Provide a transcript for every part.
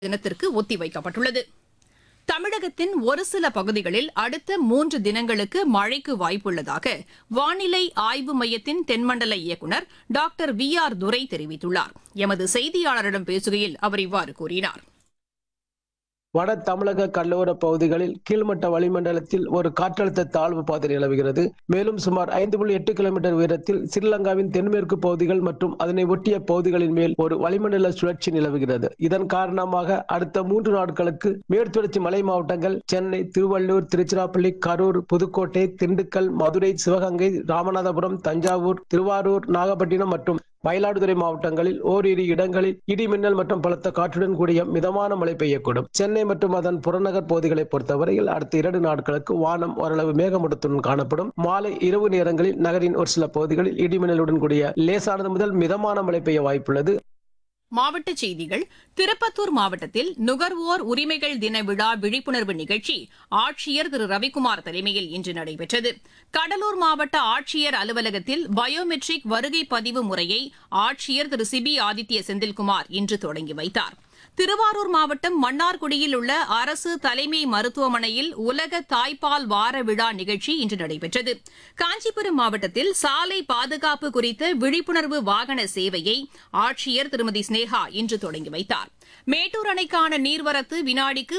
தினத்திற்கு ஒத்திவைக்கப்பட்டுள்ளது. தமிழகத்தின் ஒரு சில பகுதிகளில் அடுத்த 3 தினங்களுக்கு மழைக்கு வாய்ப்புள்ளதாக வானிலை ஆய்வு மையத்தின் தென்மண்டல இயக்குநர் டாக்டர் VR துரை தெரிவித்துள்ளார். எமது செய்தியாளரிடம் பேசுகையில் அவர் இவ்வாறு கூறினார். வட தமிழக கடலோர பகுதிகளில் கீழ்மட்ட வளிமண்டலத்தில் ஒரு காற்றழுத்த தாழ்வு பாதை நிலவுகிறது. மேலும் சுமார் 5.8 கிலோமீட்டர் உயரத்தில் ஸ்ரீலங்காவின் தென்மேற்கு பகுதிகள் மற்றும் அதனை ஒட்டிய பகுதிகளின் மேல் ஒரு வளிமண்டல சுழற்சி நிலவுகிறது. இதன் காரணமாக அடுத்த 3 நாட்களுக்கு மேற்குத்தொடர்ச்சி மலை மாவட்டங்கள் சென்னை, திருவள்ளூர், திருச்சிராப்பள்ளி, கரூர், புதுக்கோட்டை, திண்டுக்கல், மதுரை, சிவகங்கை, ராமநாதபுரம், தஞ்சாவூர், திருவாரூர், நாகப்பட்டினம் மற்றும் மயிலாடுதுறை மாவட்டங்களில் ஓரிரு இடங்களில் இடி மின்னல் மற்றும் பலத்த காற்றுடன் கூடிய மிதமான மழை பெய்யக்கூடும். சென்னை மற்றும் அதன் புறநகர் பகுதிகளை பொறுத்தவரையில் அடுத்த 2 நாட்களுக்கு வானம் ஓரளவு மேகமூட்டத்துடன் காணப்படும். மாலை இரவு நேரங்களில் நகரின் ஒரு சில பகுதிகளில் இடி மின்னலுடன் கூடிய லேசானது முதல் மிதமான மழை பெய்ய வாய்ப்புள்ளது. மாவட்டச் செய்திகள். திருப்பத்தூர் மாவட்டத்தில் நுகர்வோர் உரிமைகள் தின விழா விழிப்புணர்வு நிகழ்ச்சி ஆட்சியர் திரு ரவிக்குமார் தலைமையில் இன்று நடைபெற்றது. கடலூர் மாவட்ட ஆட்சியர் அலுவலகத்தில் பயோமெட்ரிக் வருகை பதிவு முறையை ஆட்சியர் திரு சிபி ஆதித்ய செந்தில்குமார் இன்று தொடங்கி வைத்தார். திருவாரூர் மாவட்டம் மன்னார்குடியில் உள்ள அரசு தலைமை மருத்துவமனையில் உலக தாய்ப்பால் வார விழா நிகழ்ச்சி இன்று நடைபெற்றது. காஞ்சிபுரம் மாவட்டத்தில் சாலை பாதுகாப்பு குறித்த விழிப்புணர்வு வாகன சேவையை ஆட்சியர் திருமதி ஸ்னேகா இன்று தொடங்கி வைத்தார். மேட்டூர் அணைக்கான நீர்வரத்து வினாடிக்கு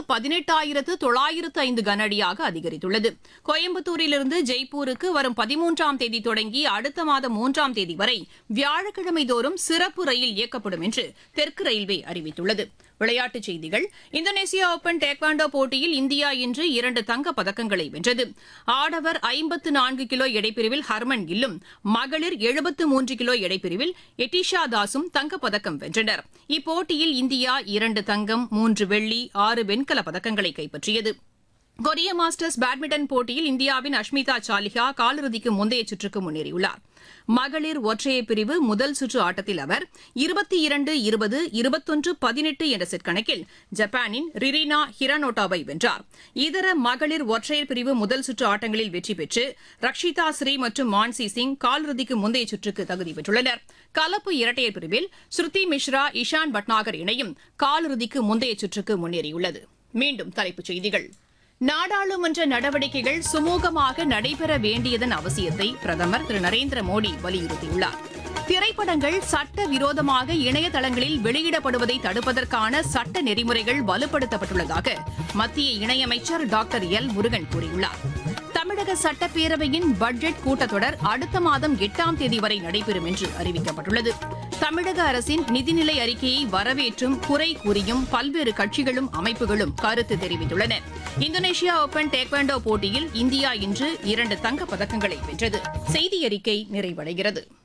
18,905 கனஅடியாக அதிகரித்துள்ளது. கோயம்புத்தூரிலிருந்து ஜெய்ப்பூருக்கு வரும் 13ஆம் தேதி தொடங்கி அடுத்த மாதம் 3ஆம் தேதி வரை வியாழக்கிழமை தோறும் சிறப்பு ரயில் இயக்கப்படும் என்று தெற்கு ரயில்வே அறிவித்துள்ளது. விளையாட்டுச் செய்திகள். இந்தோனேசியா ஓபன் டேக்வாண்டோ போட்டியில் இந்தியா இன்று 2 தங்கப் பதக்கங்களை வென்றது. ஆடவர் 54 கிலோ எடைப்பிரிவில் ஹர்மன் கில்லும், மகளிர் 73 கிலோ எடைப்பிரிவில் எட்டிஷா தாஸும் தங்கப் பதக்கம் வென்றனர். இப்போட்டியில் இந்தியா 2 தங்கம், 3 வெள்ளி, 6 வெண்கலப் பதக்கங்களை கைப்பற்றியது. கொரிய மாஸ்டர்ஸ் பேட்மிண்டன் போட்டியில் இந்தியாவின் அஷ்மிதா சாலிஹா காலிறுதிக்கு முந்தைய சுற்றுக்கு முன்னேறியுள்ளார். மகளிர் ஒற்றையர் பிரிவு முதல் சுற்று ஆட்டத்தில் அவர் 22-20, 21-18 என்ற செட் கணக்கில் ஜப்பானின் ரிரினா ஹிரானோட்டாவை வென்றார். இதர மகளிர் ஒற்றையர் பிரிவு முதல் சுற்று ஆட்டங்களில் வெற்றி பெற்று ரக்ஷிதா ஸ்ரீ மற்றும் மான்சி சிங் காலிறுதிக்கு முந்தைய சுற்றுக்கு தகுதி பெற்றுள்ளனர். கலப்பு இரட்டையர் பிரிவில் ஸ்ருதி மிஸ்ரா, இஷான் பட்நாகர் இணையும் காலிறுதிக்கு முந்தைய சுற்றுக்கு முன்னேறியுள்ளது. மீண்டும் தலைப்புச் செய்திகள். நாடாளுமன்ற நடவடிக்கைகள் சுமூகமாக நடைபெற வேண்டியதன் அவசியத்தை பிரதமர் திரு நரேந்திர மோடி வலியுறுத்தியுள்ளார். திரைப்படங்கள் சட்டவிரோதமாக இணையதளங்களில் வெளியிடப்படுவதை தடுப்பதற்கான சட்ட நெறிமுறைகள் வலுப்படுத்தப்பட்டுள்ளதாக மத்திய இணையமைச்சர் டாக்டர் எல் முருகன் கூறியுள்ளார். தமிழக சட்டப்பேரவையின் பட்ஜெட் கூட்டத்தொடர் அடுத்த மாதம் 8ஆம் தேதி வரை நடைபெறும் என்று அறிவிக்கப்பட்டுள்ளது. தமிழக அரசின் நிதிநிலை அறிக்கையை வரவேற்றும் குறை கூறியும் பல்வேறு கட்சிகளும் அமைப்புகளும் கருத்து தெரிவித்துள்ளன. இந்தோனேஷியா ஓபன் டேக்வாண்டோ போட்டியில் இந்தியா இன்று 2 தங்கப் பதக்கங்களை வென்றது. செய்தி அறிக்கை நிறைவடைகிறது.